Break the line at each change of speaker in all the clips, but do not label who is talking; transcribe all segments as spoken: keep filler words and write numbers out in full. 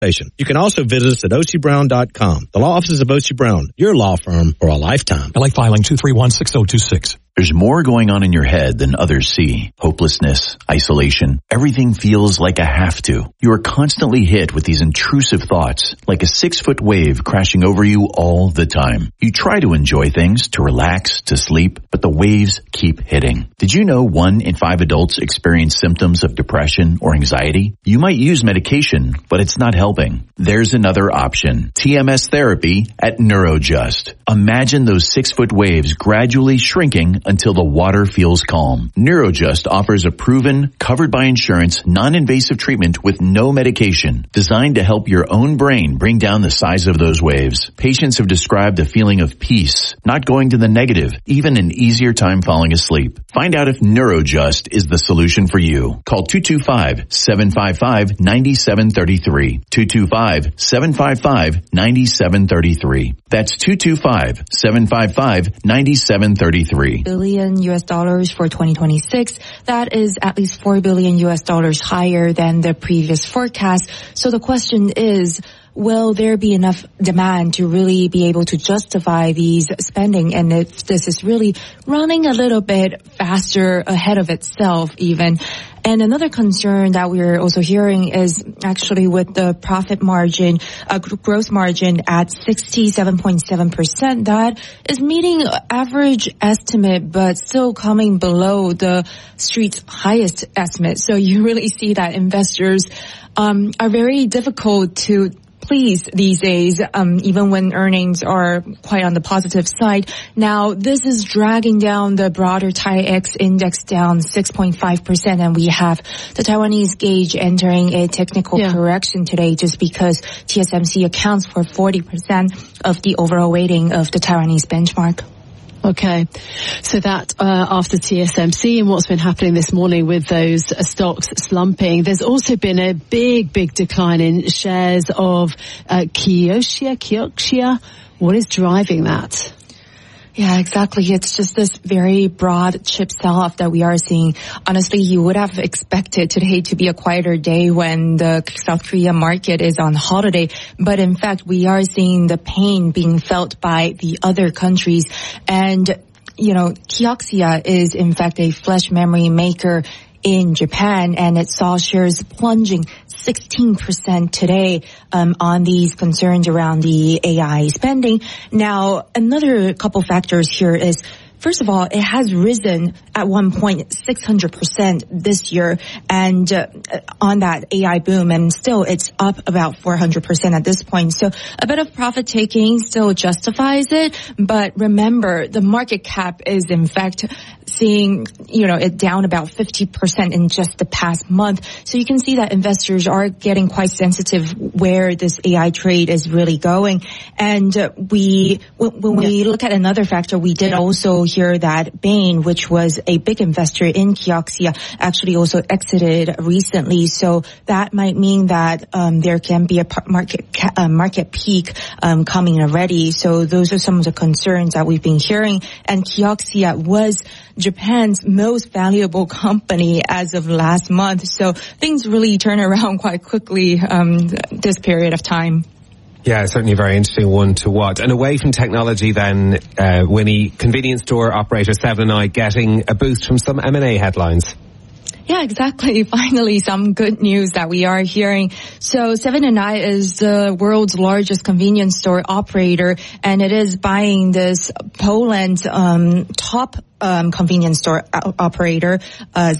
You can also visit us at O C Brown dot com. The law offices of O C Brown, your law firm for a lifetime.
L A filing two three one six zero two six.
There's more going on in your head than others see. Hopelessness, isolation, everything feels like a have to. You are constantly hit with these intrusive thoughts, like a six-foot wave crashing over you all the time. You try to enjoy things, to relax, to sleep, but the waves keep hitting. Did you know one in five adults experience symptoms of depression or anxiety? You might use medication, but it's not helping. There's another option. T M S therapy at NeuroJust. Imagine those six-foot waves gradually shrinking until the water feels calm. NeuroJust offers a proven, covered by insurance, non-invasive treatment with no medication, designed to help your own brain bring down the size of those waves. Patients have described a feeling of peace, not going to the negative, even an easier time falling asleep. Find out if NeuroJust is the solution for you. Call two two five, seven five five, nine seven three three. two two five, seven five five, nine seven three three. That's two two five, seven five five, nine seven three three.
Billion U S dollars for twenty twenty-six. That is at least four billion U S dollars higher than the previous forecast. So the question is, will there be enough demand to really be able to justify these spending? And if this is really running a little bit faster ahead of itself even. And another concern that we're also hearing is actually with the profit margin, uh, gross margin at sixty-seven point seven percent. That is meeting average estimate, but still coming below the street's highest estimate. So you really see that investors um, are very difficult to please these days, um, even when earnings are quite on the positive side. Now, this is dragging down the broader TAIEX index down six point five percent, and we have the Taiwanese gauge entering a technical yeah. correction today just because T S M C accounts for forty percent of the overall weighting of the Taiwanese benchmark.
Okay, so that uh, after T S M C and what's been happening this morning with those uh, stocks slumping, there's also been a big, big decline in shares of uh, Kioxia, Kioxia. What is driving that?
Yeah, exactly. It's just this very broad chip sell-off that we are seeing. Honestly, you would have expected today to be a quieter day when the South Korea market is on holiday. But in fact, we are seeing the pain being felt by the other countries. And, you know, Kioxia is in fact a flash memory maker in Japan, and it saw shares plunging sixteen percent today um, on these concerns around the A I spending. Now, another couple factors here is, first of all, it has risen at one point six hundred percent this year and uh, on that A I boom, and still it's up about four hundred percent at this point. So a bit of profit taking still justifies it, but remember the market cap is in fact seeing, you know, it down about fifty percent in just the past month. So you can see that investors are getting quite sensitive where this A I trade is really going. And uh, we, when, when we look at another factor, we did also hear that Bain, which was a big investor in Kioxia, actually also exited recently. So that might mean that um, there can be a market uh, market peak um, coming already. So those are some of the concerns that we've been hearing. And Kioxia was Japan's most valuable company as of last month. So things really turn around quite quickly um, this period of time.
Yeah, certainly a very interesting one to watch. And away from technology then, uh, Winnie, convenience store operator seven and I getting a boost from some M and A headlines.
Yeah, exactly. Finally, some good news that we are hearing. So seven and I is the world's largest convenience store operator, and it is buying this Poland um, top um, convenience store operator, uh,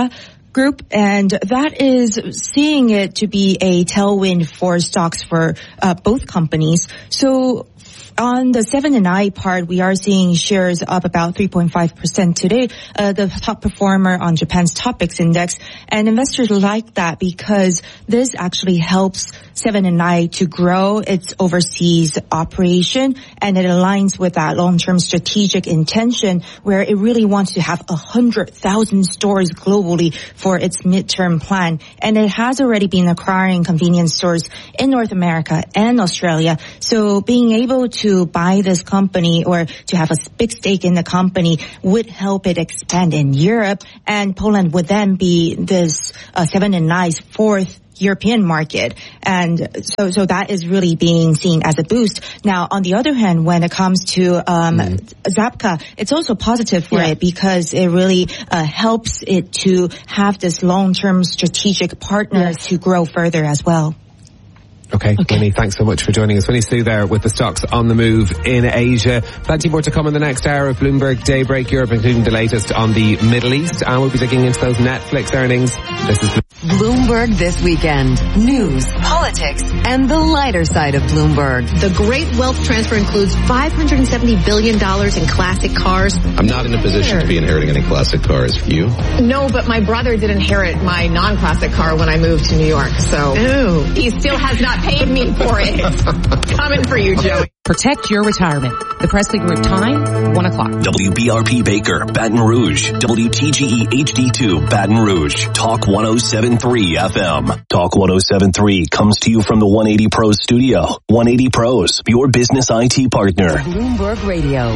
Group, and that is seeing it to be a tailwind for stocks for uh, both companies. So on the seven and I part, we are seeing shares up about three point five percent today, uh, the top performer on Japan's Topix index. And investors like that because this actually helps seven and I to grow its overseas operation, and it aligns with that long-term strategic intention where it really wants to have one hundred thousand stores globally for its midterm plan. And it has already been acquiring convenience stores in North America and Australia. So being able to to buy this company or to have a big stake in the company would help it expand in Europe, and Poland would then be this uh, seven and I's fourth European market. And so, so that is really being seen as a boost. Now, on the other hand, when it comes to, um, mm. Zabka, it's also positive for yeah. it because it really, uh, helps it to have this long-term strategic partner yes. to grow further as well.
Okay, okay. Winnie, thanks so much for joining us. Winnie Sue there with the stocks on the move in Asia. Plenty more to come in the next hour of Bloomberg Daybreak Europe, including the latest on the Middle East. And we'll be digging into those Netflix earnings. This is
Bloomberg This Weekend. News, politics, and the lighter side of Bloomberg.
The great wealth transfer includes five hundred seventy billion dollars in classic cars.
I'm not in a position to be inheriting any classic cars. You?
No, but my brother did inherit my non-classic car when I moved to New York, so
Ooh.
He still has not paid me for it. Coming for you, Joey.
Protect your retirement. The Presley Group time, one o'clock.
W B R P Baker, Baton Rouge. W T G E H D two, Baton Rouge. Talk one oh seven point three F M. Talk one oh seven point three comes to you from the one eighty Pros studio. one eighty Pros, your business I T partner.
Bloomberg Radio.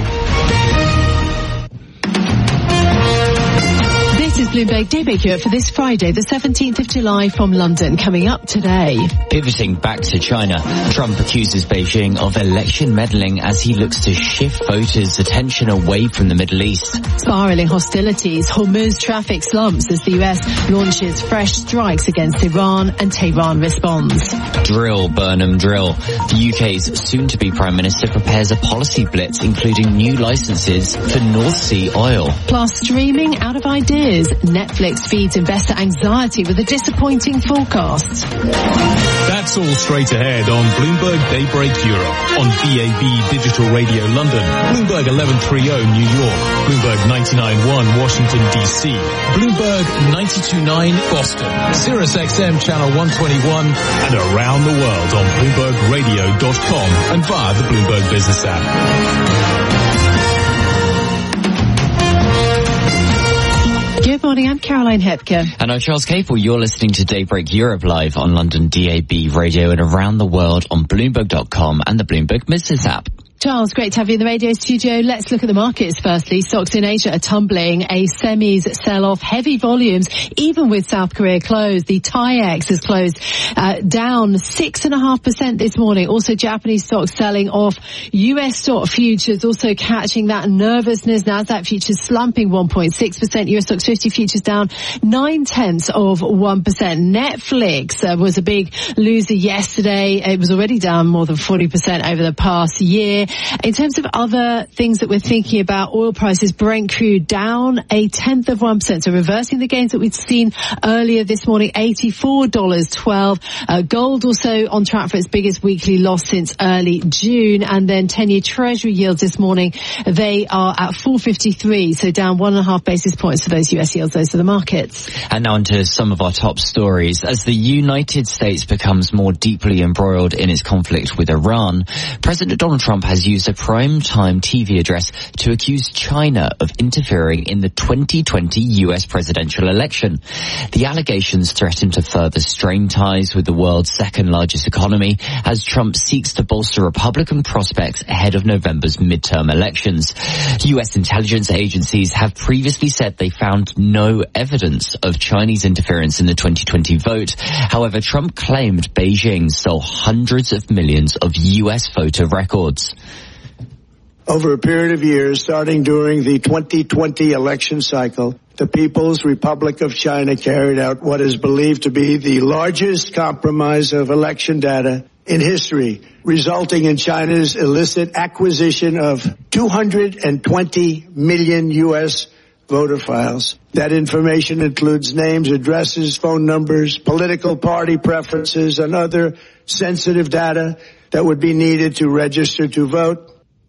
This is Bloomberg Daybreak Europe for this Friday, the seventeenth of July from London. Coming up today.
Pivoting back to China, Trump accuses Beijing of election meddling as he looks to shift voters' attention away from the Middle East.
Spiraling hostilities, Hormuz traffic slumps as the U S launches fresh strikes against Iran and Tehran responds.
Drill, Burnham, drill. The U K's soon-to-be Prime Minister prepares a policy blitz, including new licenses for North Sea oil.
Plus, streaming out of ideas. Netflix feeds investor anxiety with a disappointing forecast.
That's all straight ahead on Bloomberg Daybreak Europe, on D A B Digital Radio London, Bloomberg eleven thirty New York, Bloomberg ninety-nine point one Washington D C, Bloomberg ninety-two point nine Boston, Sirius X M Channel one twenty-one, and around the world on Bloomberg Radio dot com and via the Bloomberg Business app.
Good morning, I'm Caroline Hepker.
And I'm Charles Capel. You're listening to Daybreak Europe live on London D A B Radio and around the world on Bloomberg dot com and the Bloomberg Business app.
Charles, great to have you in the radio studio. Let's look at the markets firstly. Stocks in Asia are tumbling. A semis sell-off, heavy volumes, even with South Korea closed. The T A I X has closed uh, down six point five percent this morning. Also, Japanese stocks selling off. U S stock futures also catching that nervousness. Nasdaq futures slumping one point six percent. U S stocks fifty futures down nine tenths of one percent. Netflix uh, was a big loser yesterday. It was already down more than forty percent over the past year. In terms of other things that we're thinking about, oil prices, Brent crude down a tenth of one percent. So reversing the gains that we'd seen earlier this morning, eighty-four dollars and twelve cents. Uh, gold also on track for its biggest weekly loss since early June. And then ten-year Treasury yields this morning, they are at four fifty-three, so down one and a half basis points for those U S yields. Those are the markets.
And now onto some of our top stories. As the United States becomes more deeply embroiled in its conflict with Iran, President Donald Trump has used a prime-time T V address to accuse China of interfering in the twenty twenty U S presidential election. The allegations threaten to further strain ties with the world's second-largest economy as Trump seeks to bolster Republican prospects ahead of November's midterm elections. U S intelligence agencies have previously said they found no evidence of Chinese interference in the twenty twenty vote. However, Trump claimed Beijing stole hundreds of millions of U S voter records.
Over a period of years, starting during the twenty twenty election cycle, the People's Republic of China carried out what is believed to be the largest compromise of election data in history, resulting in China's illicit acquisition of two hundred twenty million U S voter files. That information includes names, addresses, phone numbers, political party preferences, and other sensitive data that would be needed to register to vote.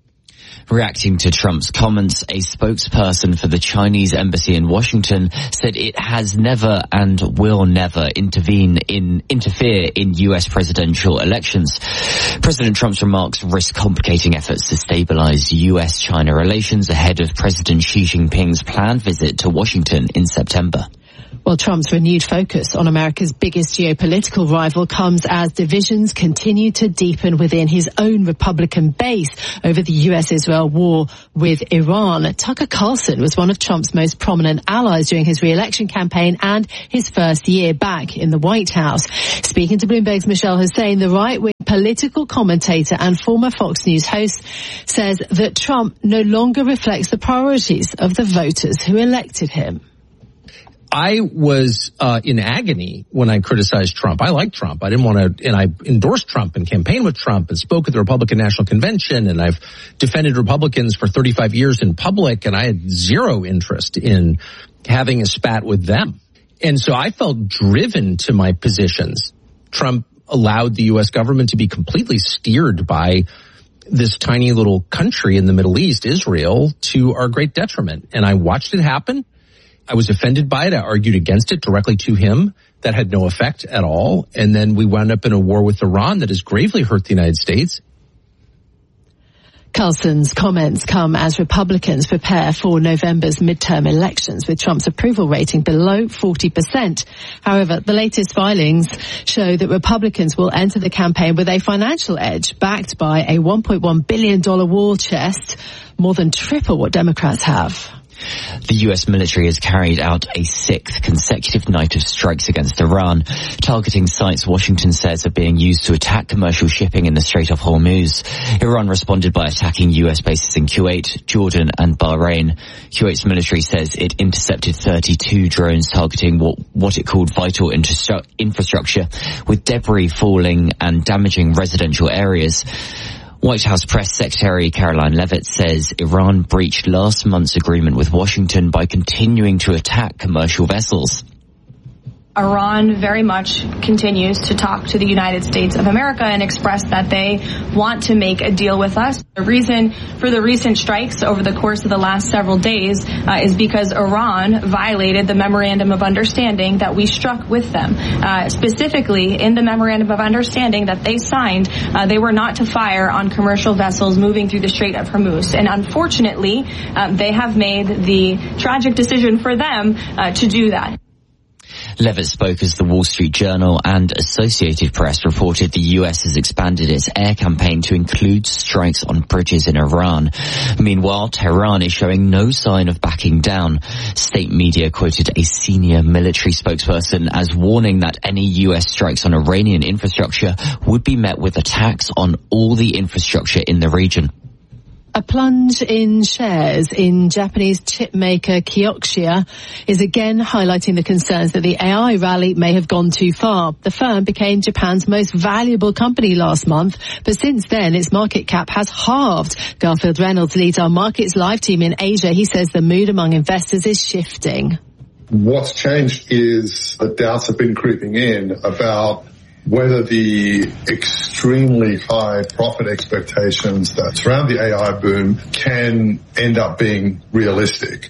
Reacting to Trump's comments, a spokesperson for the Chinese embassy in Washington said it has never and will never intervene in interfere in U S presidential elections. President Trump's remarks risk complicating efforts to stabilize U S China relations ahead of President Xi Jinping's planned visit to Washington in September.
Well, Trump's renewed focus on America's biggest geopolitical rival comes as divisions continue to deepen within his own Republican base over the U S-Israel war with Iran. Tucker Carlson was one of Trump's most prominent allies during his re-election campaign and his first year back in the White House. Speaking to Bloomberg's Michelle Hussein, the right-wing political commentator and former Fox News host says that Trump no longer reflects the priorities of the voters who elected him.
I was uh, in agony when I criticized Trump. I like Trump. I didn't want to, and I endorsed Trump and campaigned with Trump and spoke at the Republican National Convention, and I've defended Republicans for thirty-five years in public, and I had zero interest in having a spat with them. And so I felt driven to my positions. Trump allowed the U S government to be completely steered by this tiny little country in the Middle East, Israel, to our great detriment. And I watched it happen. I was offended by it. I argued against it directly to him. That had no effect at all. And then we wound up in a war with Iran that has gravely hurt the United States.
Carlson's comments come as Republicans prepare for November's midterm elections with Trump's approval rating below forty percent. However, the latest filings show that Republicans will enter the campaign with a financial edge backed by a one point one billion dollars war chest, more than triple what Democrats have.
The U S military has carried out a sixth consecutive night of strikes against Iran, targeting sites Washington says are being used to attack commercial shipping in the Strait of Hormuz. Iran responded by attacking U S bases in Kuwait, Jordan and Bahrain. Kuwait's military says it intercepted thirty-two drones targeting what, what it called vital infrastru- infrastructure, with debris falling and damaging residential areas. White House Press Secretary Caroline Leavitt says Iran breached last month's agreement with Washington by continuing to attack commercial vessels.
Iran very much continues to talk to the United States of America and express that they want to make a deal with us. The reason for the recent strikes over the course of the last several days uh, is because Iran violated the Memorandum of Understanding that we struck with them. Uh, specifically, in the Memorandum of Understanding that they signed, uh, they were not to fire on commercial vessels moving through the Strait of Hormuz. And unfortunately, uh, they have made the tragic decision for them uh, to do that.
Leavitt spoke as the Wall Street Journal and Associated Press reported the U S has expanded its air campaign to include strikes on bridges in Iran. Meanwhile, Tehran is showing no sign of backing down. State media quoted a senior military spokesperson as warning that any U S strikes on Iranian infrastructure would be met with attacks on all the infrastructure in the region.
A plunge in shares in Japanese chip maker Kioxia is again highlighting the concerns that the A I rally may have gone too far. The firm became Japan's most valuable company last month, but since then its market cap has halved. Garfield Reynolds leads our Markets Live team in Asia. He says the mood among investors is shifting.
What's changed is the doubts have been creeping in about whether the extremely high profit expectations that surround the A I boom can end up being realistic.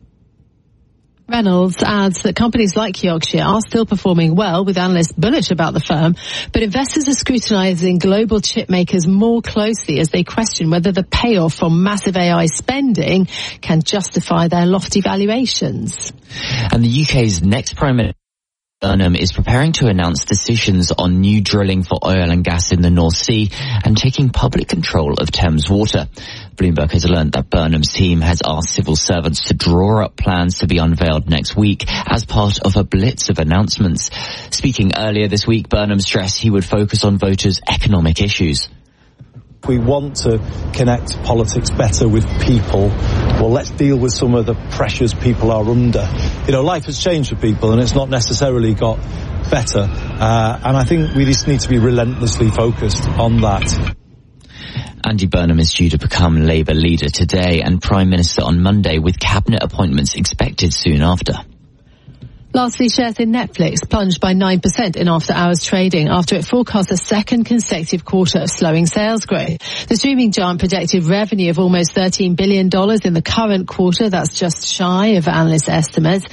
Reynolds adds that companies like Kioxia are still performing well, with analysts bullish about the firm, but investors are scrutinizing global chip makers more closely as they question whether the payoff from massive A I spending can justify their lofty valuations.
And the U K's next Prime Minister Burnham is preparing to announce decisions on new drilling for oil and gas in the North Sea and taking public control of Thames Water. Bloomberg has learned that Burnham's team has asked civil servants to draw up plans to be unveiled next week as part of a blitz of announcements. Speaking earlier this week, Burnham stressed he would focus on voters' economic issues.
We want to connect politics better with people. Well, let's deal with some of the pressures people are under. You know, life has changed for people and it's not necessarily got better. Uh, and I think we just need to be relentlessly focused on that.
Andy Burnham is due to become Labour leader today and Prime Minister on Monday, with cabinet appointments expected soon after.
Lastly, shares in Netflix plunged by nine percent in after-hours trading after it forecast a second consecutive quarter of slowing sales growth. The streaming giant projected revenue of almost thirteen billion dollars in the current quarter. That's just shy of analyst estimates.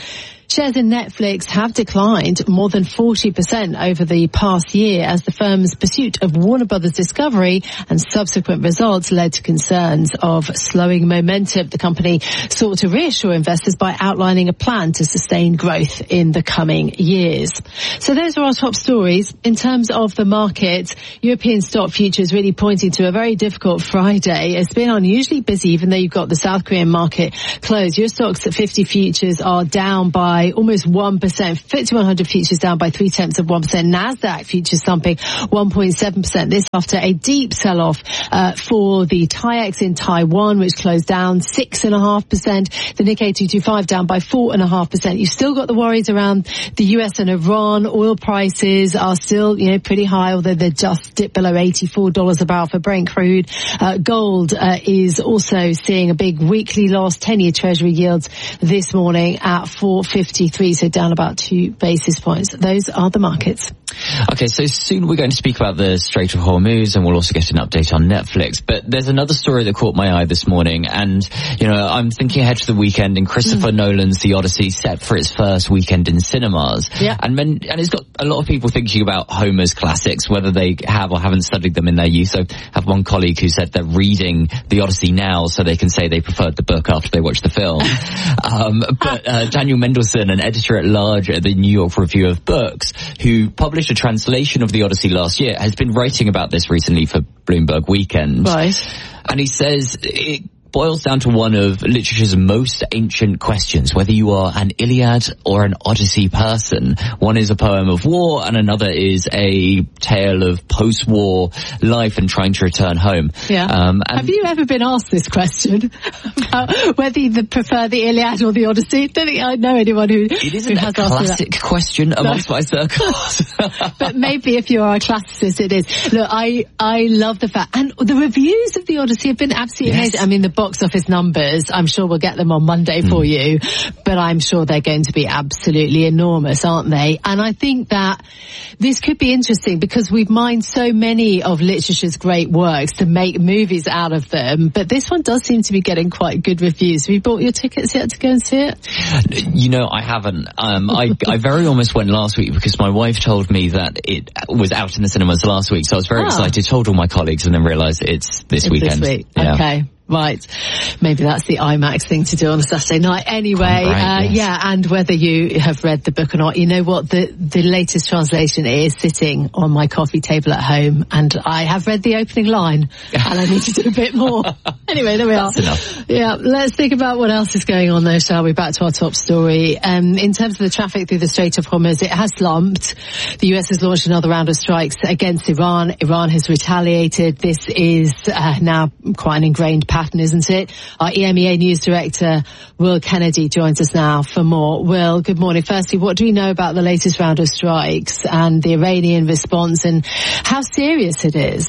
Shares in Netflix have declined more than forty percent over the past year as the firm's pursuit of Warner Brothers Discovery and subsequent results led to concerns of slowing momentum. The company sought to reassure investors by outlining a plan to sustain growth in the coming years. So those are our top stories. In terms of the market, European stock futures really pointing to a very difficult Friday. It's been unusually busy, even though you've got the South Korean market closed. Your stocks at fifty futures are down by almost one percent. FTSE one hundred futures down by three tenths of one percent. NASDAQ futures thumping one point seven percent. This after a deep sell-off uh, for the TAIEX in Taiwan, which closed down six point five percent. The Nikkei two twenty-five down by four point five percent. You've still got the worries around the U S and Iran. Oil prices are still, you know, pretty high, although they're just dipped below eighty-four dollars a barrel for Brent crude. Uh, gold uh, is also seeing a big weekly loss. ten-year Treasury yields this morning at four fifty-three, so down about two basis points. Those are the markets.
Okay, so soon we're going to speak about the Strait of Hormuz, and we'll also get an update on Netflix. But there's another story that caught my eye this morning, and, you know, I'm thinking ahead to the weekend, and Christopher mm. Nolan's The Odyssey set for its first weekend in cinemas.
Yeah.
And, men, and it's got a lot of people thinking about Homer's classics, whether they have or haven't studied them in their youth. So I have one colleague who said they're reading The Odyssey now so they can say they preferred the book after they watched the film. um, but uh, Daniel Mendelsohn, an editor-at-large at the New York Review of Books, who published a translation of The Odyssey last year, has been writing about this recently for Bloomberg Weekend.
Right.
And he says it boils down to one of literature's most ancient questions, whether you are an Iliad or an Odyssey person. One is a poem of war, and another is a tale of post-war life and trying to return home.
Yeah.
Um, and
Have you ever been asked this question about whether you prefer the Iliad or the Odyssey? I don't think I know anyone who,
it isn't
who has
a classic
that
question amongst no. my circles.
But maybe if you are a classicist, it is. Look, I I love the fact, and the reviews of the Odyssey have been absolutely yes. amazing. I mean, the box office numbers, I'm sure we'll get them on Monday mm. for you, but I'm sure they're going to be absolutely enormous, aren't they? And I think that this could be interesting because we've mined so many of literature's great works to make movies out of them, but this one does seem to be getting quite good reviews. Have you bought your tickets yet to go and see it?
You know, I haven't. Um, I, I very almost went last week because my wife told me that it was out in the cinemas last week, so I was very ah. excited, told all my colleagues, and then realised it's this
it's
weekend.
This week.
Yeah.
Okay. Right. Maybe that's the IMAX thing to do on a Saturday night. Anyway,
right,
uh,
yes.
yeah, and whether you have read the book or not, you know what? The, the latest translation is sitting on my coffee table at home, and I have read the opening line, and I need to do a bit more. Anyway, there we
that's
are.
Enough.
Yeah, let's think about what else is going on though, shall we? Back to our top story. Um, in terms of the traffic through the Strait of Hormuz, it has slumped. The U S has launched another round of strikes against Iran. Iran has retaliated. This is uh, now quite an ingrained pattern, isn't it? Our E M E A News Director, Will Kennedy, joins us now for more. Will, good morning. Firstly, what do we know about the latest round of strikes and the Iranian response and how serious it is?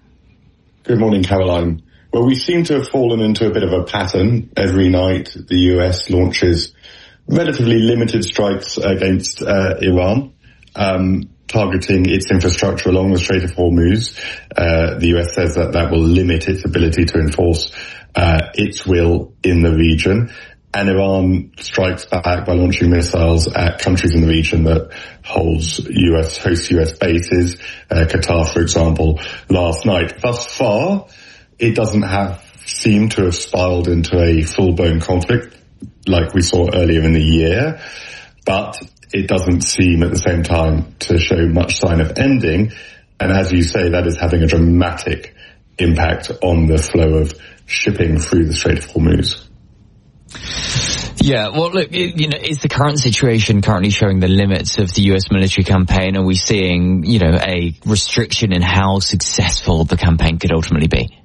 Good morning, Caroline. Well, we seem to have fallen into a bit of a pattern. Every night the U S launches relatively limited strikes against uh, Iran, um, targeting its infrastructure along the Strait of Hormuz. Uh, the U S says that that will limit its ability to enforce uh, its will in the region. And Iran strikes back by launching missiles at countries in the region that holds U S, hosts U S bases, uh, Qatar, for example, last night. Thus far, it doesn't have seemed to have spiraled into a full-blown conflict like we saw earlier in the year, but it doesn't seem at the same time to show much sign of ending. And as you say, that is having a dramatic impact on the flow of shipping through the Strait of Hormuz.
Yeah, well, look, you know, is the current situation currently showing the limits of the U S military campaign? Are we seeing, you know, a restriction in how successful the campaign could ultimately be?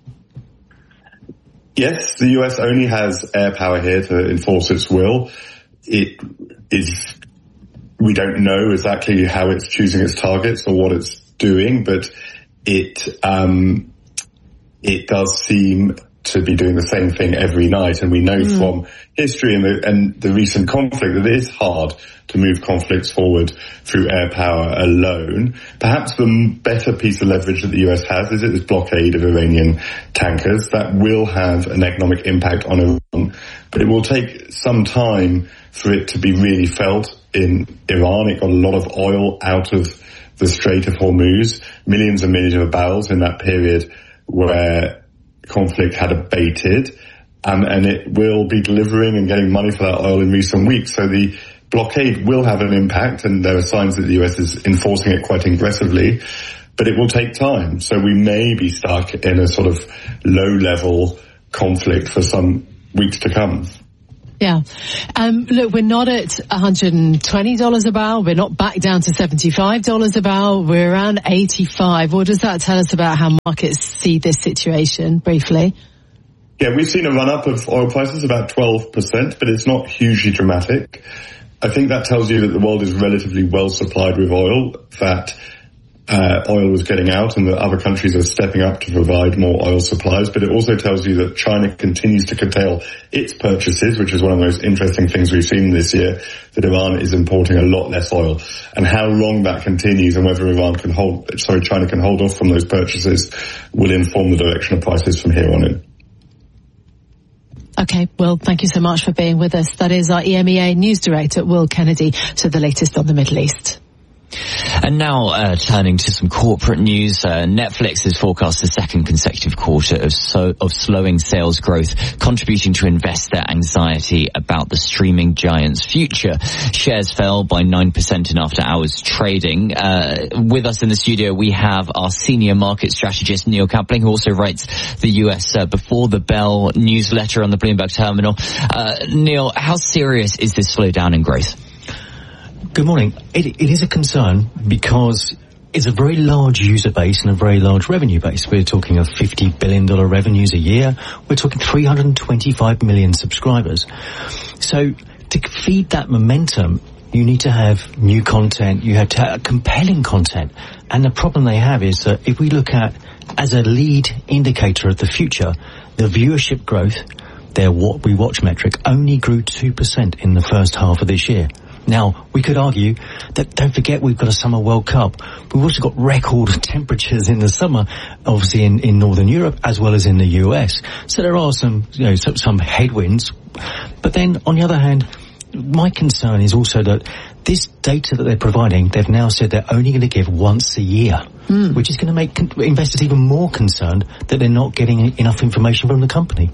Yes, the U S only has air power here to enforce its will. It is, we don't know exactly how it's choosing its targets or what it's doing, but it, um, it does seem to be doing the same thing every night. And we know mm. from history and the, and the recent conflict that it is hard to move conflicts forward through air power alone. Perhaps the better piece of leverage that the U S has is its blockade of Iranian tankers. That will have an economic impact on Iran, but it will take some time for it to be really felt in Iran. It got a lot of oil out of the Strait of Hormuz, millions and millions of barrels in that period where conflict had abated, um, and it will be delivering and getting money for that oil in recent weeks. So the blockade will have an impact, and there are signs that the U S is enforcing it quite aggressively, but it will take time. So we may be stuck in a sort of low-level conflict for some weeks to come.
Yeah. Um, look, we're not at one hundred twenty dollars a barrel. We're not back down to seventy-five dollars a barrel. We're around eighty-five. What does that tell us about how markets see this situation, briefly?
Yeah, we've seen a run-up of oil prices, about twelve percent, but it's not hugely dramatic. I think that tells you that the world is relatively well supplied with oil, that uh, oil was getting out and that other countries are stepping up to provide more oil supplies. But it also tells you that China continues to curtail its purchases, which is one of the most interesting things we've seen this year, that Iran is importing a lot less oil. And how long that continues and whether Iran can hold, sorry, China can hold off from those purchases will inform the direction of prices from here on in.
Okay, Will, thank you so much for being with us. That is our E M E A News Director, Will Kennedy, to the latest on the Middle East.
And now, uh, turning to some corporate news, uh, Netflix has forecast the second consecutive quarter of so, of slowing sales growth, contributing to investor anxiety about the streaming giant's future. Shares fell by nine percent in after-hours trading. Uh, with us in the studio, we have our senior market strategist, Neil Kapling, who also writes the U S uh, Before the Bell newsletter on the Bloomberg terminal. Uh, Neil, how serious is this slowdown in growth?
Good morning. It, it is a concern because it's a very large user base and a very large revenue base. We're talking of fifty billion dollars revenues a year. We're talking three hundred twenty-five million subscribers. So to feed that momentum, you need to have new content. You have to have compelling content. And the problem they have is that if we look at, as a lead indicator of the future, the viewership growth, their what we watch metric, only grew two percent in the first half of this year. Now, we could argue that, don't forget, we've got a Summer World Cup. We've also got record temperatures in the summer, obviously in, in Northern Europe as well as in the U S. So there are some, you know, some, some headwinds. But then, on the other hand, my concern is also that this data that they're providing, they've now said they're only going to give once a year, mm. which is going to make investors even more concerned that they're not getting enough information from the company.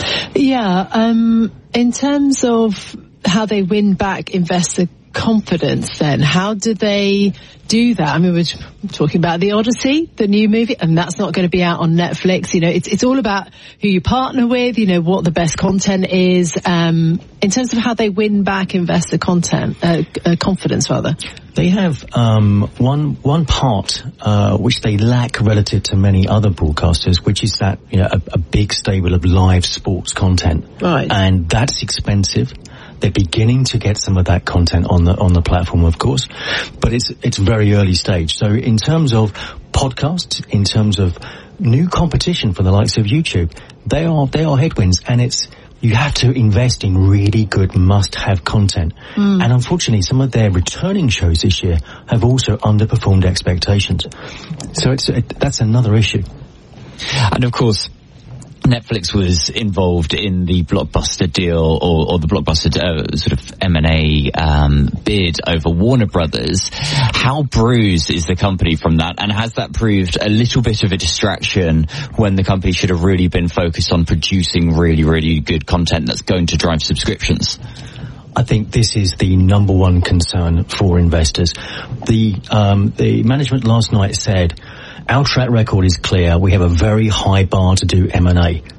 Yeah, um, in terms of how they win back investor confidence, then how do they do that? I mean, we're talking about The Odyssey, the new movie, and that's not going to be out on Netflix. You know, it's it's all about who you partner with, you know, what the best content is, um, in terms of how they win back investor content, uh, uh, confidence rather.
They have um, one one part uh, which they lack relative to many other broadcasters, which is that, you know, a, a big stable of live sports content,
right?
And that's expensive. They're beginning to get some of that content on the on the platform, of course, but it's it's very early stage. So in terms of podcasts, in terms of new competition for the likes of YouTube, they are they are headwinds, and it's you have to invest in really good must-have content. Mm. And unfortunately, some of their returning shows this year have also underperformed expectations. So it's it, that's another issue.
And of course, Netflix was involved in the Blockbuster deal, or, or the Blockbuster uh, sort of M and A um, bid over Warner Brothers. How bruised is the company from that, and has that proved a little bit of a distraction when the company should have really been focused on producing really, really good content that's going to drive subscriptions?
I think this is the number one concern for investors. The um, the management last night said, our track record is clear. We have a very high bar to do M and A.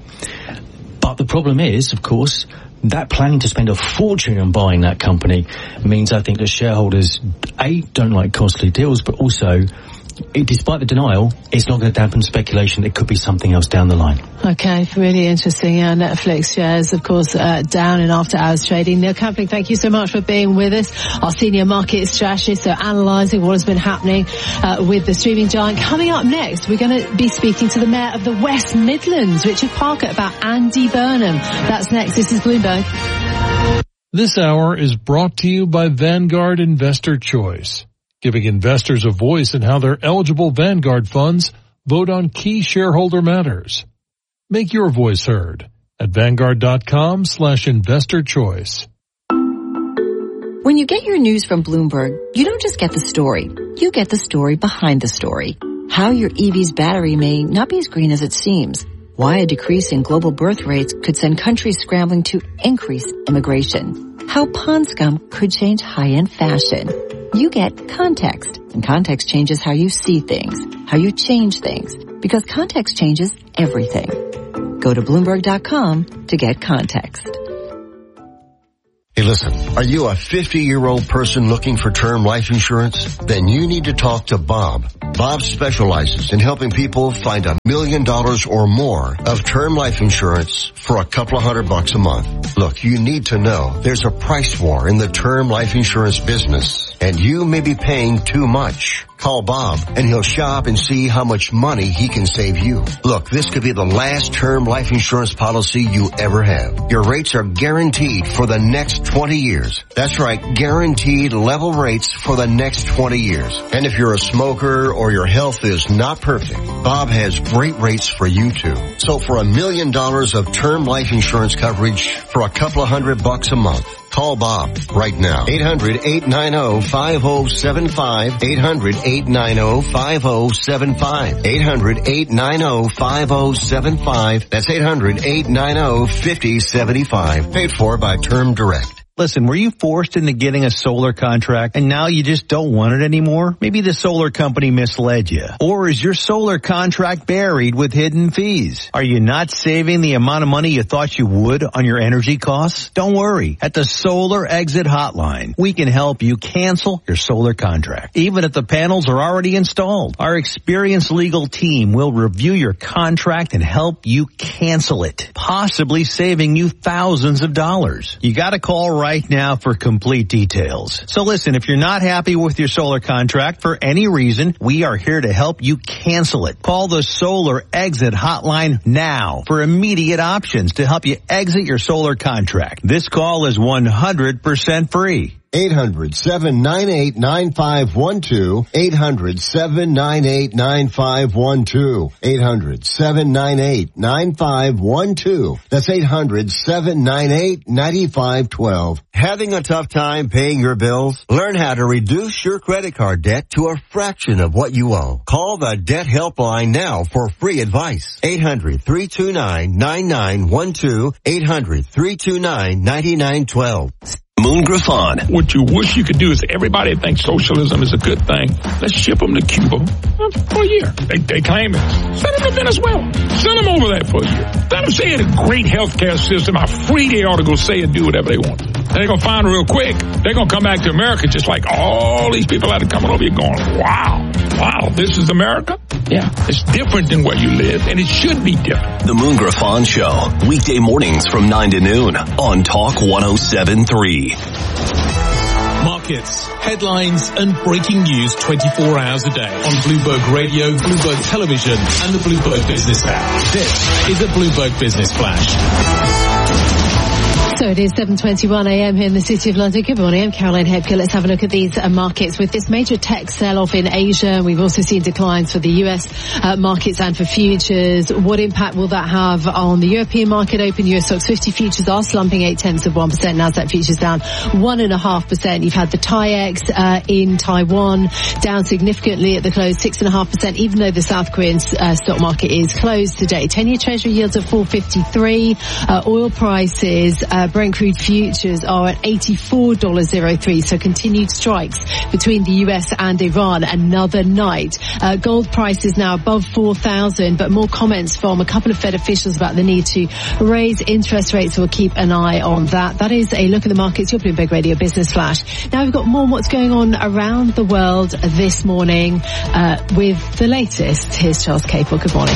But the problem is, of course, that planning to spend a fortune on buying that company means I think that shareholders, A, don't like costly deals, but also despite the denial, it's not going to dampen speculation. It could be something else down the line.
Okay, really interesting. Uh, Netflix shares, of course, uh, down in after-hours trading. Neil Campling, thank you so much for being with us. Our senior market strategist, so analysing what has been happening uh, with the streaming giant. Coming up next, we're going to be speaking to the Mayor of the West Midlands, Richard Parker, about Andy Burnham. That's next. This is Bloomberg.
This hour is brought to you by Vanguard Investor Choice, giving investors a voice in how their eligible Vanguard funds vote on key shareholder matters. Make your voice heard at Vanguard.com slash investor choice.
When you get your news from Bloomberg, you don't just get the story. You get the story behind the story. How your E V's battery may not be as green as it seems. Why a decrease in global birth rates could send countries scrambling to increase immigration. How pond scum could change high-end fashion. You get context, and context changes how you see things, how you change things, because context changes everything. Go to Bloomberg dot com to get context.
Hey, listen, are you a fifty-year-old person looking for term life insurance? Then you need to talk to Bob. Bob specializes in helping people find a million dollars or more of term life insurance for a couple of hundred bucks a month. Look, you need to know there's a price war in the term life insurance business, and you may be paying too much. Call Bob and he'll shop and see how much money he can save you. Look, this could be the last term life insurance policy you ever have. Your rates are guaranteed for the next twenty years. That's right, guaranteed level rates for the next twenty years. And if you're a smoker or your health is not perfect, Bob has great rates for you too. So for a million dollars of term life insurance coverage for a couple of hundred bucks a month, call Bob right now. eight hundred, eight nine zero, five zero seven five. eight hundred, eight nine zero, five zero seven five. eight hundred, eight nine zero, five zero seven five. That's eight hundred, eight nine zero, five zero seven five. Paid for by Term Direct.
Listen, were you forced into getting a solar contract and now you just don't want it anymore? Maybe the solar company misled you. Or is your solar contract buried with hidden fees? Are you not saving the amount of money you thought you would on your energy costs? Don't worry. At the Solar Exit Hotline, we can help you cancel your solar contract, even if the panels are already installed. Our experienced legal team will review your contract and help you cancel it, possibly saving you thousands of dollars. You gotta call right Right now for complete details. So listen, if you're not happy with your solar contract for any reason, we are here to help you cancel it. Call the Solar Exit Hotline now for immediate options to help you exit your solar contract. This call is one hundred percent free.
eight hundred, seven nine eight, nine five one two. eight hundred, seven nine eight, nine five one two. eight hundred, seven nine eight, nine five one two. That's eight hundred, seven nine eight, nine five one two. Having a tough time paying your bills? Learn how to reduce your credit card debt to a fraction of what you owe. Call the Debt Helpline now for free advice. eight hundred, three two nine, nine nine one two. eight hundred, three two nine, nine nine one two.
Moon Griffon.
What you wish you could do is everybody thinks socialism is a good thing. Let's ship them to Cuba for a year. They, they claim it. Send them to Venezuela. Send them over there for a year. Let them say it's a great healthcare system. How free they ought to go say and do whatever they want. And they're going to find real quick. They're going to come back to America just like all these people that are coming over here going, wow, wow, this is America? Yeah, it's different than where you live, and it should be different.
The Moon Griffon Show, weekday mornings from nine to noon on Talk one oh seven point three.
Markets, headlines and breaking news twenty-four hours a day on Bloomberg Radio, Bloomberg Television and the Bloomberg Business app. This is a Bloomberg Business Flash.
So it is seven twenty-one a m here in the City of London. Good morning, I'm Caroline Hebke. Let's have a look at these uh, markets with this major tech sell-off in Asia. We've also seen declines for the U S uh, markets and for futures. What impact will that have on the European market open? U S stocks fifty futures are slumping eight tenths of one percent. Nasdaq futures down one and a half percent. You've had the TAIEX uh, in Taiwan down significantly at the close, six and a half percent, even though the South Korean uh, stock market is closed today. ten-year Treasury yields at four fifty-three. Uh, oil prices uh, Brent crude futures are at eighty-four dollars oh three, so continued strikes between the U S and Iran another night. Uh, gold price is now above four thousand, but more comments from a couple of Fed officials about the need to raise interest rates. We'll keep an eye on that. That is a look at the markets, your Bloomberg Radio Business Flash. Now we've got more on what's going on around the world this morning uh, with the latest. Here's Charles Capel. Good morning.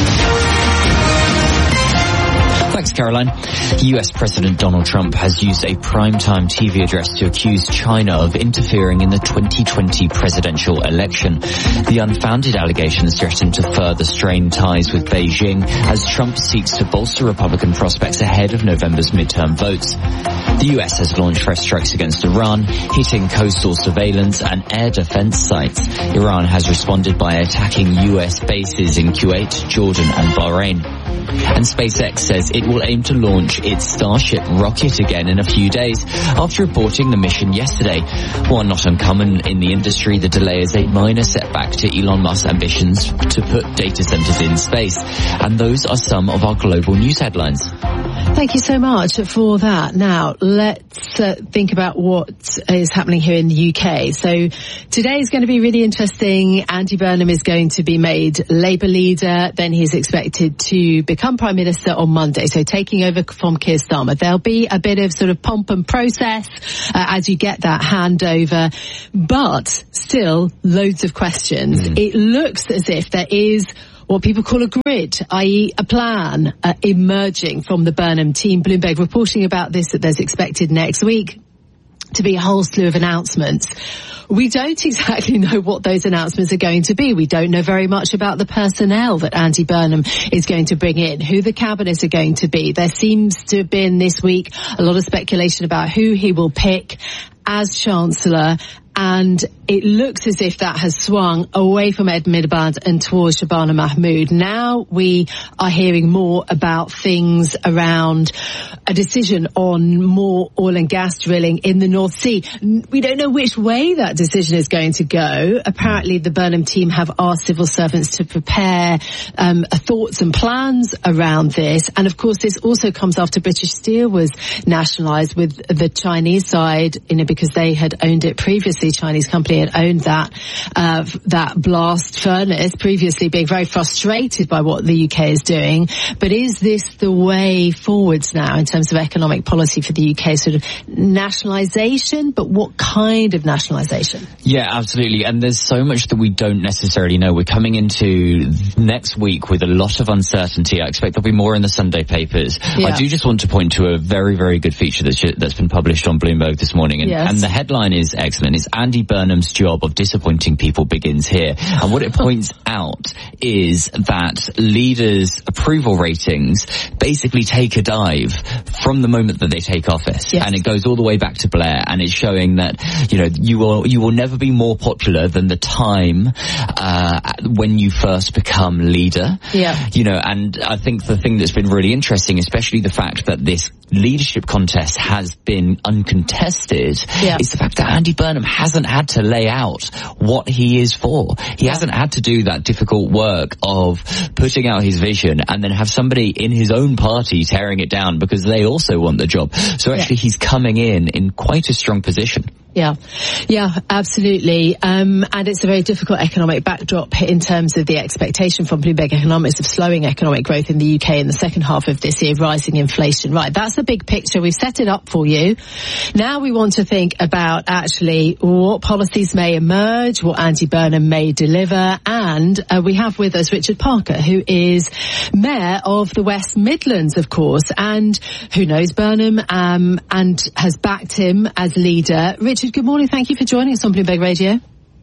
Thanks, Caroline. U S President Donald Trump has used a primetime T V address to accuse China of interfering in the twenty twenty presidential election. The unfounded allegations threaten to further strain ties with Beijing as Trump seeks to bolster Republican prospects ahead of November's midterm votes. The U S has launched fresh strikes against Iran, hitting coastal surveillance and air defense sites. Iran has responded by attacking U S bases in Kuwait, Jordan and Bahrain. And SpaceX says it will aim to launch its Starship rocket again in a few days after aborting the mission yesterday. While not uncommon in the industry, the delay is a minor setback to Elon Musk's ambitions to put data centers in space. And those are some of our global news headlines.
Thank you so much for that. Now, let's uh, think about what is happening here in the U K. So today is going to be really interesting. Andy Burnham is going to be made Labour leader. Then he's expected to become Prime Minister on Monday, so taking over from Keir Starmer. There'll be a bit of sort of pomp and process uh, as you get that handover, but still loads of questions. Mm. It looks as if there is what people call a grid, that is a plan uh, emerging from the Burnham team. Bloomberg reporting about this, that there's expected next week to be a whole slew of announcements. We don't exactly know what those announcements are going to be. We don't know very much about the personnel that Andy Burnham is going to bring in, who the cabinet are going to be. There seems to have been this week a lot of speculation about who he will pick as Chancellor, and it looks as if that has swung away from Ed Miliband and towards Shabana Mahmood. Now we are hearing more about things around a decision on more oil and gas drilling in the North Sea. We don't know which way that decision is going to go. Apparently the Burnham team have asked civil servants to prepare um, thoughts and plans around this. And of course this also comes after British Steel was nationalised, with the Chinese side, you know, because they had owned it previously. Chinese company had owned that uh, that blast furnace previously, being very frustrated by what the U K is doing. But is this the way forwards now in terms of economic policy for the U K? Sort of nationalisation, but what kind of nationalisation?
Yeah, absolutely. And there's so much that we don't necessarily know. We're coming into next week with a lot of uncertainty. I expect there'll be more in the Sunday papers. Yeah. I do just want to point to a very, very good feature that's, that's been published on Bloomberg this morning. And, yes. and the headline is excellent. It's Andy Burnham's job of disappointing people begins here. And what it points out is that leaders' approval ratings basically take a dive from the moment that they take office. Yes. And it goes all the way back to Blair, and it's showing that, you know, you will, you will never be more popular than the time, uh, when you first become leader.
Yeah.
You know, and I think the thing that's been really interesting, especially the fact that this leadership contest has been uncontested, yeah. is the fact that Andy Burnham hasn't had to lay out what he is for. He yeah. hasn't had to do that difficult work of putting out his vision and then have somebody in his own party tearing it down because they also want the job. So actually yeah. he's coming in in quite a strong position.
Yeah, yeah, absolutely. Um, and it's a very difficult economic backdrop in terms of the expectation from Bloomberg Economics of slowing economic growth in the U K in the second half of this year, rising inflation. Right, that's the big picture. We've set it up for you. Now we want to think about actually what policies may emerge, what Andy Burnham may deliver. And uh, we have with us Richard Parker, who is Mayor of the West Midlands, of course, and who knows Burnham um, and has backed him as leader. Richard, good morning. Thank you for joining us on Bloomberg Radio.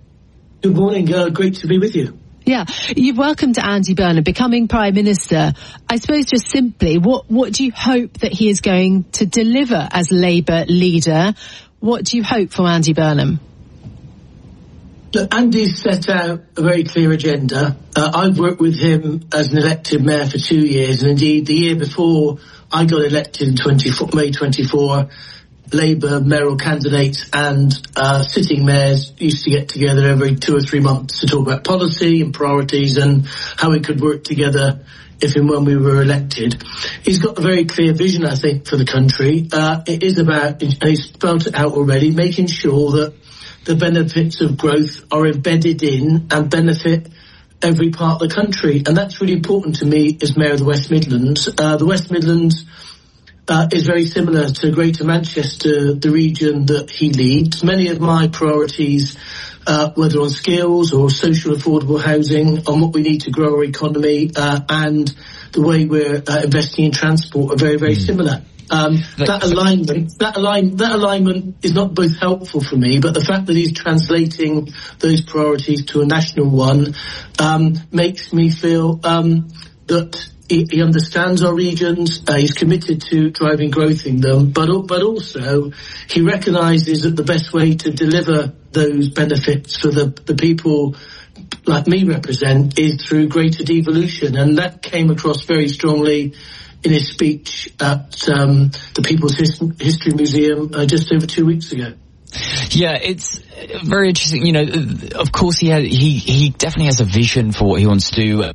Good morning. Uh, great to be with you.
Yeah, you've welcomed Andy Burnham becoming Prime Minister. I suppose just simply, what, what do you hope that he is going to deliver as Labour leader? What do you hope for Andy Burnham?
Look, Andy's set out a very clear agenda. Uh, I've worked with him as an elected mayor for two years, and indeed the year before I got elected in May twenty-four, Labour mayoral candidates and uh, sitting mayors used to get together every two or three months to talk about policy and priorities and how we could work together if and when we were elected. He's got a very clear vision, I think, for the country. Uh, it is about, and he's spelled it out already, making sure that the benefits of growth are embedded in and benefit every part of the country. And that's really important to me as Mayor of the West Midlands. Uh, the West Midlands uh, is very similar to Greater Manchester, the region that he leads. Many of my priorities, uh, whether on skills or social affordable housing, on what we need to grow our economy, uh, and the way we're uh, investing in transport are very, very mm. similar. Um, that alignment, that align, that alignment is not both helpful for me, but the fact that he's translating those priorities to a national one, um, makes me feel, um, that he, he understands our regions, uh, he's committed to driving growth in them, but, but also he recognises that the best way to deliver those benefits for the, the people like me represent is through greater devolution, and that came across very strongly in his speech at um, the People's His- History Museum uh, just over two weeks ago.
Yeah, it's very interesting. You know, of course, he had, he he definitely has a vision for what he wants to do.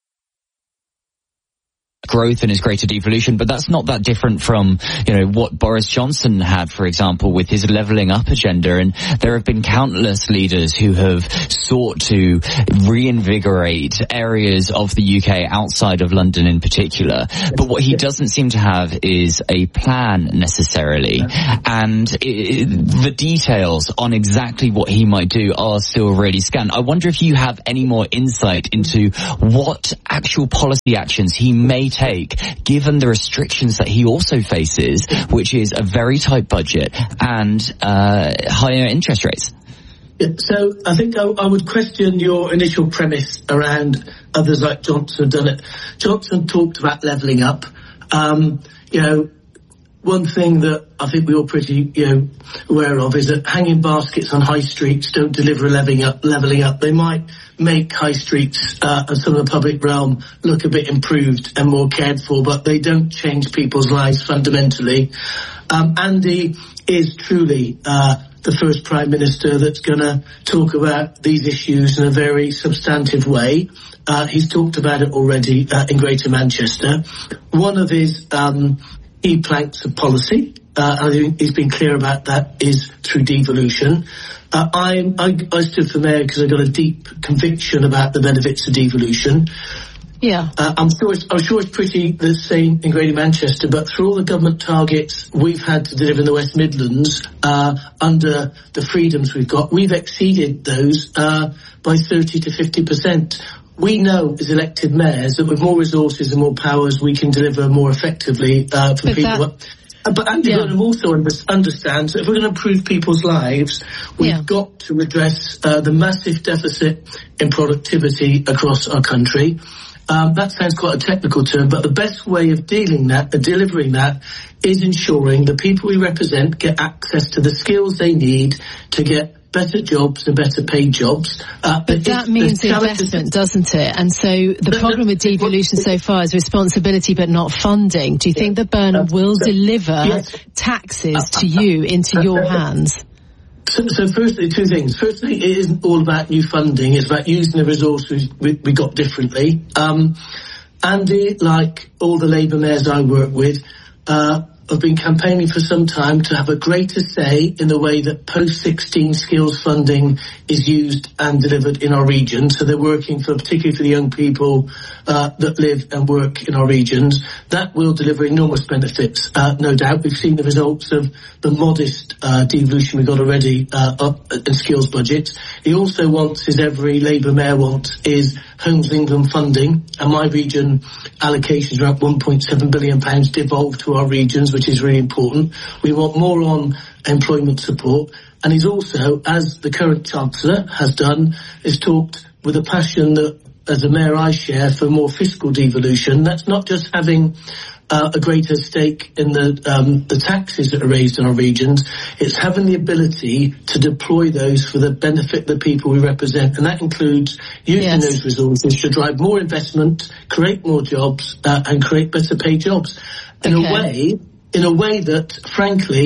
Growth and his greater devolution, but that's not that different from, you know, what Boris Johnson had, for example, with his levelling up agenda. And there have been countless leaders who have sought to reinvigorate areas of the U K outside of London in particular. But what he doesn't seem to have is a plan necessarily. And it, the details on exactly what he might do are still really scant. I wonder if you have any more insight into what actual policy actions he may take, given the restrictions that he also faces, which is a very tight budget and uh, higher interest rates.
Yeah, so I think I, I would question your initial premise around others like Johnson have done it. Johnson talked about levelling up. Um, you know, one thing that I think we're all pretty, you know, aware of is that hanging baskets on high streets don't deliver a levelling up. Levelling up. They might make high streets uh, and some of the public realm look a bit improved and more cared for, but they don't change people's lives fundamentally. Um, Andy is truly uh, the first Prime Minister that's going to talk about these issues in a very substantive way. Uh, he's talked about it already uh, in Greater Manchester. One of his um, key planks of policy, uh, and I think he's been clear about that, is through devolution. Uh, I, I, I stood for mayor because I got a deep conviction about the benefits of devolution.
Yeah.
Uh, I'm sure it's, I'm sure it's pretty the same in Greater Manchester, but through all the government targets we've had to deliver in the West Midlands, uh, under the freedoms we've got, we've exceeded those, uh, by thirty to fifty percent. We know as elected mayors that with more resources and more powers we can deliver more effectively, uh, for
but
people.
That-
But Andy
yeah.
Burnham also understands that if we're going to improve people's lives, we've
yeah.
got to address uh, the massive deficit in productivity across our country. Um, that sounds quite a technical term, but the best way of dealing that, uh, delivering that, is ensuring the people we represent get access to the skills they need to get better jobs and better paid jobs. Uh,
but that means investment, doesn't it? And so the problem with devolution so far is responsibility but not funding. Do you think that Burnham will deliver
yes.
taxes to you into your hands?
So, so firstly, two things. Firstly, it isn't all about new funding. It's about using the resources we, we got differently. Um, Andy, like all the Labour mayors I work with, uh, have been campaigning for some time to have a greater say in the way that post sixteen skills funding is used and delivered in our region. So they're working for, particularly for the young people uh, that live and work in our regions. That will deliver enormous benefits, uh, no doubt. We've seen the results of the modest uh, devolution we got already uh, up in skills budgets. He also wants, as every Labour mayor wants, is Homes England funding, and my region allocations are at one point seven billion pounds devolved to our regions, which is really important. We want more on employment support, and he's also, as the current Chancellor has done, has talked with a passion that, as a mayor, I share for more fiscal devolution. That's not just having uh, a greater stake in the um, the taxes that are raised in our regions. It's having the ability to deploy those for the benefit of the people we represent, and that includes using yes. those resources to drive more investment, create more jobs, uh, and create better paid jobs. In okay. a way, in a way that, frankly,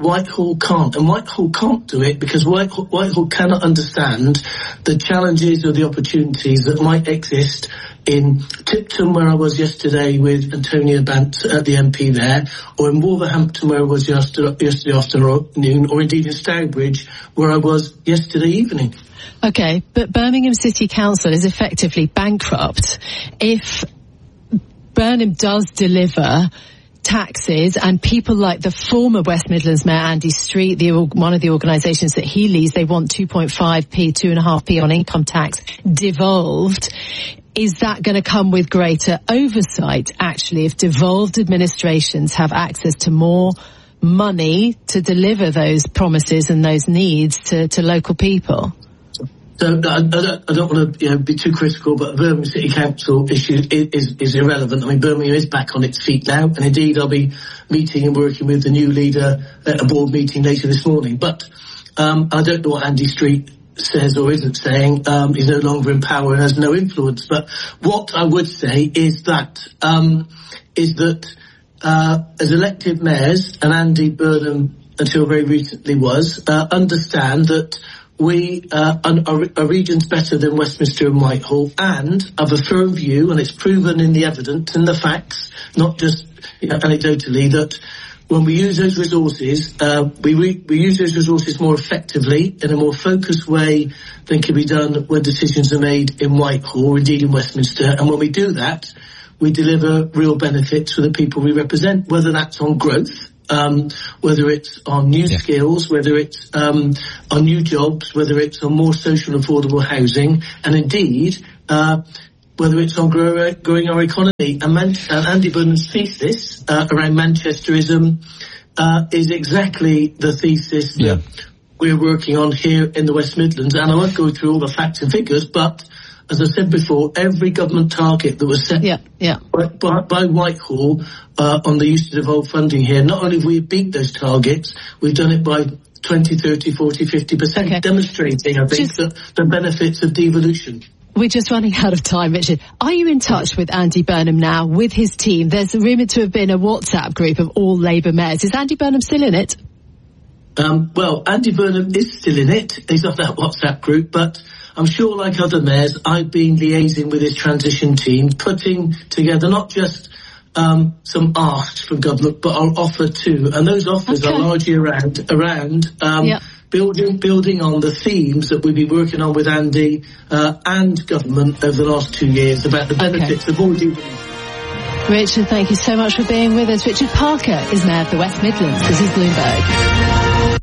Whitehall can't. And Whitehall can't do it because Whitehall, Whitehall cannot understand the challenges or the opportunities that might exist in Tipton, where I was yesterday with Antonia Bant, uh, the M P there, or in Wolverhampton, where I was yesterday, yesterday afternoon, or indeed in Stourbridge, where I was yesterday evening.
Okay, but Birmingham City Council is effectively bankrupt. If Burnham does deliver taxes and people like the former West Midlands Mayor Andy Street, the, one of the organisations that he leads, they want two point five p, two point five p on income tax devolved. Is that going to come with greater oversight, actually, if devolved administrations have access to more money to deliver those promises and those needs to, to local people?
So I, I, don't, I don't want to you know, be too critical, but the Birmingham City Council issue is, is, is irrelevant. I mean, Birmingham is back on its feet now, and indeed I'll be meeting and working with the new leader at a board meeting later this morning. But um, I don't know what Andy Street says or isn't saying. Um, he's no longer in power and has no influence. But what I would say is that um, is that uh, as elected mayors, and Andy Burnham until very recently was, uh, understand that we uh, are, are regions better than Westminster and Whitehall, and have a firm view, and it's proven in the evidence and the facts, not just you know, anecdotally, that when we use those resources, uh, we, re- we use those resources more effectively in a more focused way than can be done when decisions are made in Whitehall or indeed in Westminster. And when we do that, we deliver real benefits for the people we represent, whether that's on growth, Um, whether it's on new yeah. skills, whether it's um, on new jobs, whether it's on more social and affordable housing, and indeed, uh, whether it's on grow, growing our economy. And Man- uh, Andy Burnham's thesis uh, around Manchesterism uh, is exactly the thesis yeah. that we're working on here in the West Midlands. And I won't go through all the facts and figures, but as I said before, every government target that was set
yeah, yeah.
by, by, by Whitehall uh, on the use of devolved funding here, not only have we beat those targets, we've done it by twenty, thirty, forty, fifty percent, okay. demonstrating, I think, the, the benefits of devolution.
We're just running out of time, Richard. Are you in touch with Andy Burnham now, with his team? There's rumoured to have been a WhatsApp group of all Labour mayors. Is Andy Burnham still in it?
Um, well, Andy Burnham is still in it. He's on that WhatsApp group, but I'm sure, like other mayors, I've been liaising with his transition team, putting together not just um, some asks from government, but our offer too. And those offers okay. are largely around around um, yep. building building on the themes that we've been working on with Andy uh, and government over the last two years about the benefits okay. of all devolution.
Richard, thank you so much for being with us. Richard Parker is Mayor of the West Midlands. This is Bloomberg.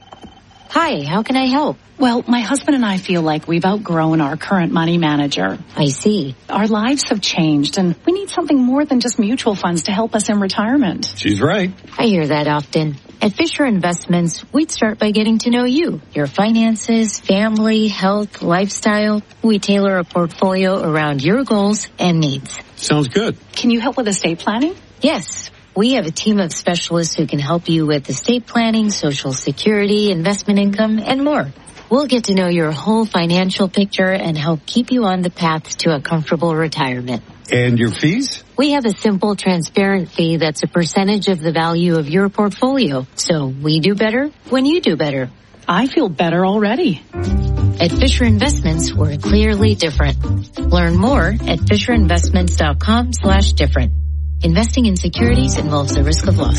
Hi, how can I help?
Well, my husband and I feel like we've outgrown our current money manager.
I see.
Our lives have changed, and we need something more than just mutual funds to help us in retirement.
She's right.
I hear that often. At Fisher Investments, we'd start by getting to know you, your finances, family, health, lifestyle. We tailor a portfolio around your goals and needs.
Sounds good.
Can you help with estate planning?
Yes. We have a team of specialists who can help you with estate planning, Social Security, investment income, and more. We'll get to know your whole financial picture and help keep you on the path to a comfortable retirement.
And your fees?
We have a simple, transparent fee that's a percentage of the value of your portfolio. So we do better when you do better.
I feel better already.
At Fisher Investments, we're clearly different. Learn more at fisherinvestments.com slash different. Investing in securities involves the risk of loss.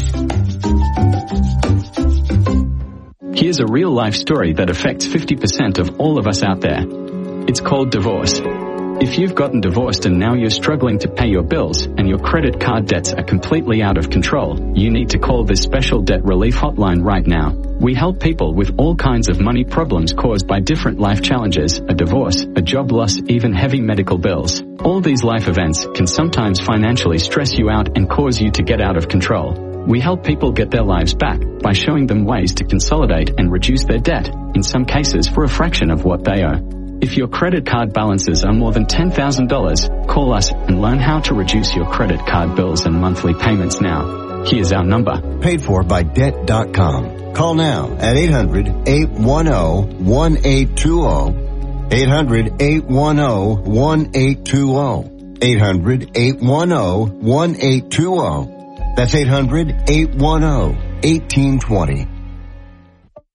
Here's a real-life story that affects fifty percent of all of us out there. It's called divorce. If you've gotten divorced and now you're struggling to pay your bills and your credit card debts are completely out of control, you need to call this special debt relief hotline right now. We help people with all kinds of money problems caused by different life challenges, a divorce, a job loss, even heavy medical bills. All these life events can sometimes financially stress you out and cause you to get out of control. We help people get their lives back by showing them ways to consolidate and reduce their debt, in some cases for a fraction of what they owe. If your credit card balances are more than ten thousand dollars, call us and learn how to reduce your credit card bills and monthly payments now. Here's our number.
Paid for by debt dot com. Call now at eight hundred, eight one zero, one eight two zero. eight hundred, eight one zero, one eight two zero. eight hundred, eight one zero, one eight two zero. That's eight hundred, eight one zero, one eight two zero.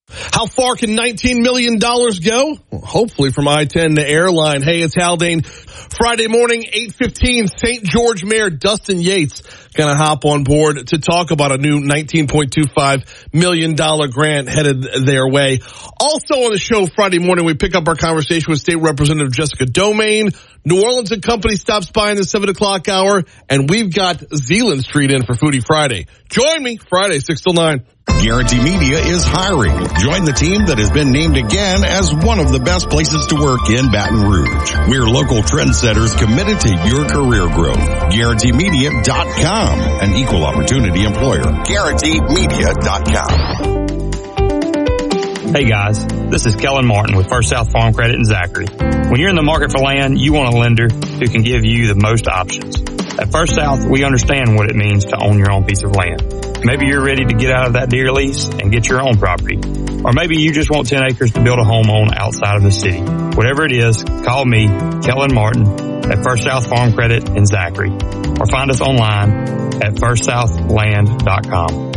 How far can nineteen million dollars go? Well, hopefully from I ten to airline. Hey, it's Haldane. Friday morning, eight fifteen, Saint George Mayor Dustin Yates going to hop on board to talk about a new nineteen point two five million dollars grant headed their way. Also on the show Friday morning, we pick up our conversation with State Representative Jessica Domain. New Orleans and Company stops by in the seven o'clock hour, and we've got Zealand Street in for Foodie Friday. Join me Friday, six till nine.
Guarantee Media is hiring. Join the team that has been named again as one of the best places to work in Baton Rouge. We're local trendsetters committed to your career growth. Guarantee Media dot com, an equal opportunity employer. Guarantee Media dot com.
Hey guys, this is Kellen Martin with First South Farm Credit in Zachary. When you're in the market for land, you want a lender who can give you the most options. At First South, we understand what it means to own your own piece of land. Maybe you're ready to get out of that deer lease and get your own property. Or maybe you just want ten acres to build a home on outside of the city. Whatever it is, call me, Kellen Martin, at First South Farm Credit in Zachary. Or find us online at first south land dot com.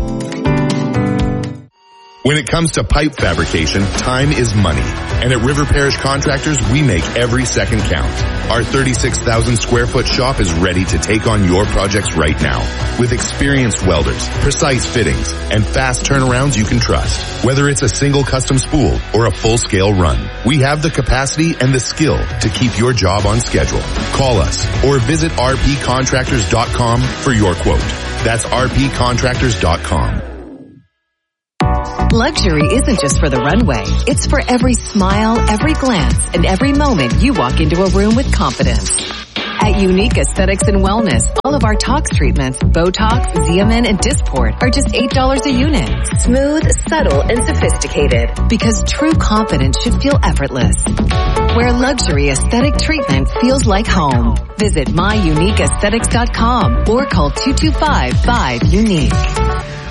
When it comes to pipe fabrication, time is money. And at River Parish Contractors, we make every second count. Our thirty-six thousand square foot shop is ready to take on your projects right now. With experienced welders, precise fittings, and fast turnarounds you can trust. Whether it's a single custom spool or a full-scale run, we have the capacity and the skill to keep your job on schedule. Call us or visit r p contractors dot com for your quote. That's r p contractors dot com.
Luxury isn't just for the runway. It's for every smile, every glance, and every moment you walk into a room with confidence. At Unique Aesthetics and Wellness, all of our tox treatments, Botox, Xeomin, and Dysport are just eight dollars a unit. Smooth, subtle, and sophisticated. Because true confidence should feel effortless. Where luxury aesthetic treatment feels like home. Visit my unique aesthetics dot com or call two two five, five, unique.